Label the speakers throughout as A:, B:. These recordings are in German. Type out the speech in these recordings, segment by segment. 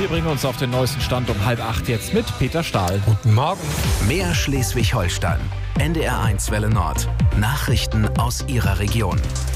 A: Wir bringen uns auf den neuesten Stand um 7:30 jetzt mit Peter Stahl.
B: Guten Morgen.
C: Mehr Schleswig-Holstein. NDR1 Welle Nord. Nachrichten aus Ihrer Region.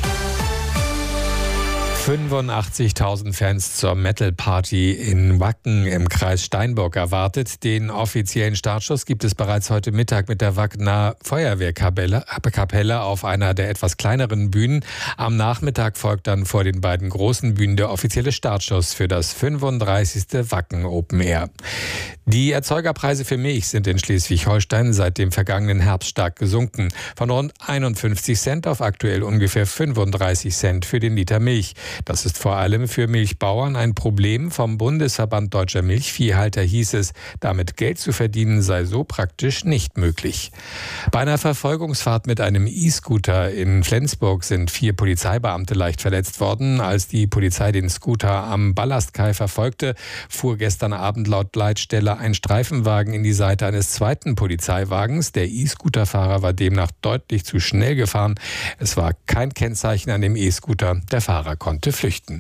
B: 85.000 Fans zur Metal-Party in Wacken im Kreis Steinburg erwartet. Den offiziellen Startschuss gibt es bereits heute Mittag mit der Wackener Feuerwehrkapelle auf einer der etwas kleineren Bühnen. Am Nachmittag folgt dann vor den beiden großen Bühnen der offizielle Startschuss für das 35. Wacken Open Air. Die Erzeugerpreise für Milch sind in Schleswig-Holstein seit dem vergangenen Herbst stark gesunken. Von rund 51 Cent auf aktuell ungefähr 35 Cent für den Liter Milch. Das ist vor allem für Milchbauern ein Problem. Vom Bundesverband Deutscher Milchviehhalter hieß es, damit Geld zu verdienen sei so praktisch nicht möglich. Bei einer Verfolgungsfahrt mit einem E-Scooter in Flensburg sind 4 Polizeibeamte leicht verletzt worden. Als die Polizei den Scooter am Ballastkai verfolgte, fuhr gestern Abend laut Leitstelle ein Streifenwagen in die Seite eines zweiten Polizeiwagens. Der E-Scooter-Fahrer war demnach deutlich zu schnell gefahren. Es war kein Kennzeichen an dem E-Scooter. Der Fahrer konnte flüchten.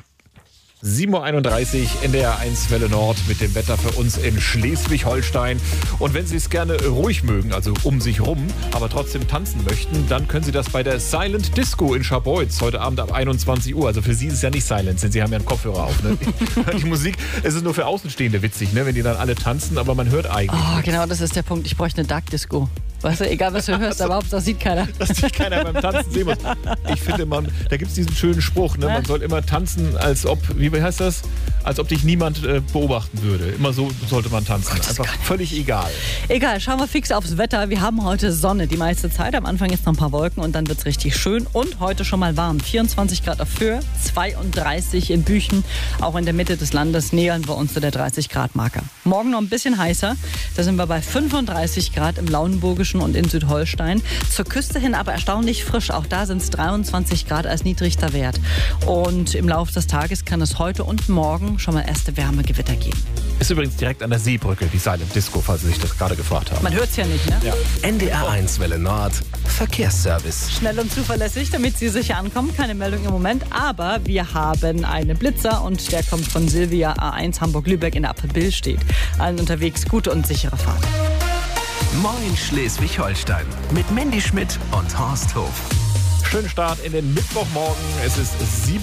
A: 7:31 Uhr, NDR1 Welle Nord mit dem Wetter für uns in Schleswig-Holstein. Und wenn Sie es gerne ruhig mögen, also um sich rum, aber trotzdem tanzen möchten, dann können Sie das bei der Silent Disco in Scharbeutz heute Abend ab 21 Uhr. Also für Sie ist es ja nicht Silent, denn Sie haben ja einen Kopfhörer auf. Ne? Die Musik, es ist nur für Außenstehende witzig, ne? Wenn die dann alle tanzen, aber man hört eigentlich nichts.
D: Genau, das ist der Punkt. Ich bräuchte eine Dark Disco. Weißt du, egal was du hörst, aber Hauptsache sieht keiner.
A: Dass sich keiner beim Tanzen sehen muss. Ich finde, da gibt es diesen schönen Spruch, ne? Man soll immer tanzen, als ob, wie heißt das? Als ob dich niemand beobachten würde. Immer so sollte man tanzen. Einfach völlig egal.
D: Egal, schauen wir fix aufs Wetter. Wir haben heute Sonne die meiste Zeit. Am Anfang jetzt noch ein paar Wolken und dann wird es richtig schön. Und heute schon mal warm. 24 Grad auf Höhe, 32 in Büchen. Auch in der Mitte des Landes nähern wir uns zu der 30-Grad-Marke. Morgen noch ein bisschen heißer. Da sind wir bei 35 Grad im Lauenburgischen und in Südholstein. Zur Küste hin aber erstaunlich frisch. Auch da sind es 23 Grad als niedrigster Wert. Und im Laufe des Tages kann es heute und morgen schon mal erste Wärmegewitter geben.
A: Ist übrigens direkt an der Seebrücke, die Silent Disco, falls Sie sich das gerade gefragt haben.
D: Man hört es ja nicht, ne?
A: Ja.
C: NDR1 Welle Nord. Verkehrsservice.
D: Schnell und zuverlässig, damit Sie sicher ankommen. Keine Meldung im Moment, aber wir haben einen Blitzer und der kommt von Silvia A1 Hamburg-Lübeck in der Appelbill steht. Allen unterwegs gute und sichere Fahrt.
C: Moin Schleswig-Holstein mit Mandy Schmidt und Horst Hof.
A: Schönen Start in den Mittwochmorgen. Es ist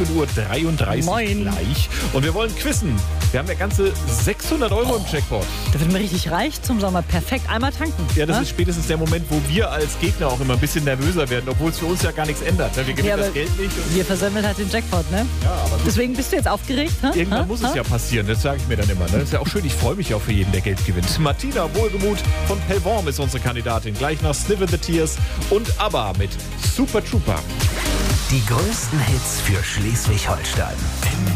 A: 7:33 Uhr
D: Moin.
A: gleich. Und wir wollen quizzen. Wir haben ja ganze 600 € im Jackpot.
D: Da wird mir richtig reich zum Sommer. Perfekt. Einmal tanken.
A: Ja, das ist spätestens der Moment, wo wir als Gegner auch immer ein bisschen nervöser werden, obwohl es für uns ja gar nichts ändert. Wir gewinnen das Geld nicht. Und
D: Wir versemmeln halt den Jackpot, ne?
A: ja, aber
D: Deswegen bist du jetzt aufgeregt, ne?
A: irgendwann muss es ja passieren. Das sage ich mir dann immer. Ne? Das ist ja auch schön. Ich freue mich auch für jeden, der Geld gewinnt. Martina Wohlgemuth von Pellworm ist unsere Kandidatin. Gleich nach Sniffin' the Tears und ABBA mit Super Trooper.
C: Die größten Hits für Schleswig-Holstein.